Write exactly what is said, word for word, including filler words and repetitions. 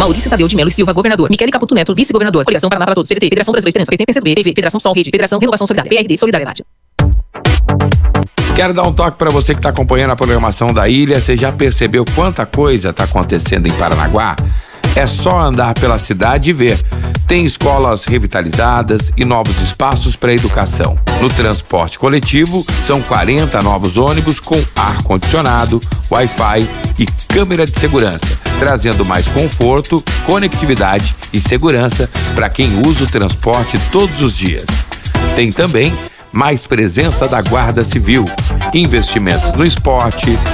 Maurício Tadeu de Melo e Silva, governador. Michele Caputo Neto, vice-governador. Coligação Paraná para Todos, P D T, Federação Brasileira de Esperança, P T, P C B, P V, Federação Sol Rede, Federação Renovação Solidária, P R D, Solidariedade. Quero dar um toque para você que está acompanhando a programação da ilha. Você já percebeu quanta coisa está acontecendo em Paranaguá? É só andar pela cidade e ver. Tem escolas revitalizadas e novos espaços para educação. No transporte coletivo, são quarenta novos ônibus com ar-condicionado, Wi-Fi e câmera de segurança, trazendo mais conforto, conectividade e segurança para quem usa o transporte todos os dias. Tem também mais presença da Guarda Civil, investimentos no esporte,